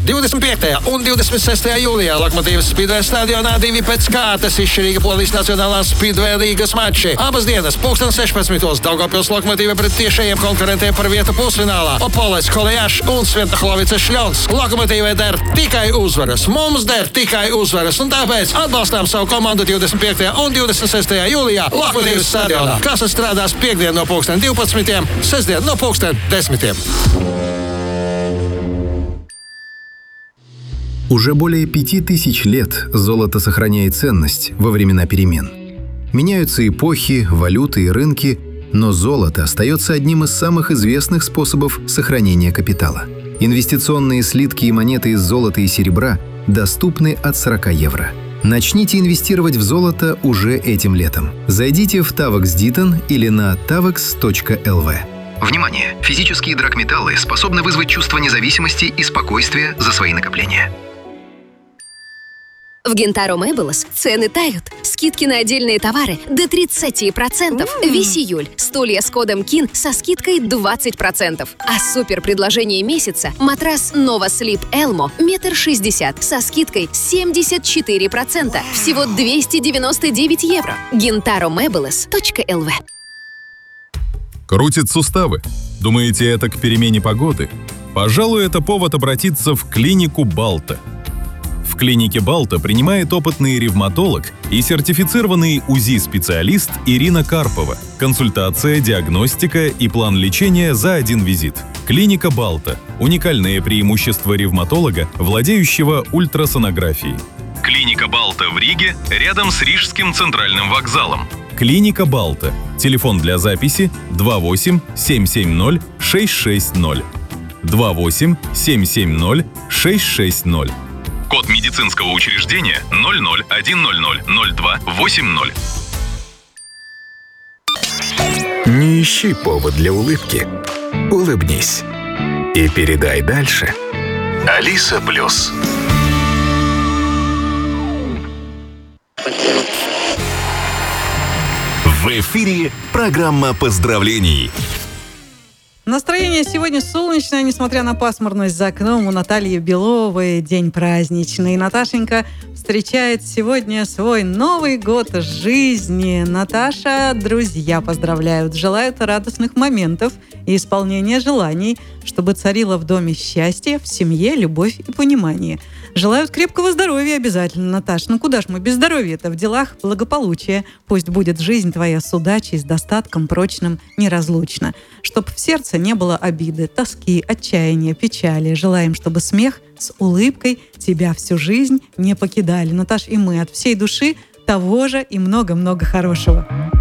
25. un 26. jūlijā Lokomotīvas Speedway stadionā 2 pēc kārtas izšķirīga Polijas Nacionālās Speedway Rīgas mači. Abas dienas 16. Daugavpils Lokomotīva pret tiešajiem konkurentiem par vietu pusfinālā. Opoles Kolejāšs un Svientahlovica Šļons. Lokomotīvai der tikai uzvaras. Mums der tikai uzvaras. Un tāpēc atbalstām savu komandu 25. un 26. jūlijā Lokomotīvas stadionā. Kasa strādās piekdien no 12. Sestdien no 10. Уже более 5000 лет золото сохраняет ценность во времена перемен. Меняются эпохи, валюты и рынки, но золото остается одним из самых известных способов сохранения капитала. Инвестиционные слитки и монеты из золота и серебра доступны от 40 евро. Начните инвестировать в золото уже этим летом. Зайдите в Tavex Diton или на tavex.lv. Внимание! Физические драгметаллы способны вызвать чувство независимости и спокойствия за свои накопления. В Гинтаро Мэйблс цены тают. Скидки на отдельные товары до 30%. Весь июль. Стулья с кодом КИН со скидкой 20%. А супер предложение месяца – матрас Nova Sleep Elmo 1,60 м со скидкой 74%. Всего 299 евро. GintaroMöbles.lv. Крутит суставы? Думаете, это к перемене погоды? Пожалуй, это повод обратиться в клинику Балта. В клинике Балта принимает опытный ревматолог и сертифицированный УЗИ-специалист Ирина Карпова. Консультация, диагностика и план лечения за один визит. Клиника Балта – уникальное преимущество ревматолога, владеющего ультрасонографией. Клиника Балта в Риге, рядом с Рижским центральным вокзалом. Клиника Балта. Телефон для записи 28 770 660. 28 770 660. Код медицинского учреждения 001000280. Не ищи повод для улыбки. Улыбнись. И передай дальше. Алиса Плюс. В эфире программа поздравлений. Настроение сегодня солнечное, несмотря на пасмурность за окном. У Натальи Беловой день праздничный. Наташенька встречает сегодня свой Новый год жизни. Наташа, друзья поздравляют, желают радостных моментов и исполнения желаний, чтобы царило в доме счастье, в семье любовь и понимание. Желают крепкого здоровья обязательно, Наташ. Ну куда ж мы без здоровья-то? В делах благополучие. Пусть будет жизнь твоя с удачей, с достатком прочным, неразлучно. Чтоб в сердце не было обиды, тоски, отчаяния, печали. Желаем, чтобы смех с улыбкой тебя всю жизнь не покидали. Наташ, и мы от всей души того же и много-много хорошего.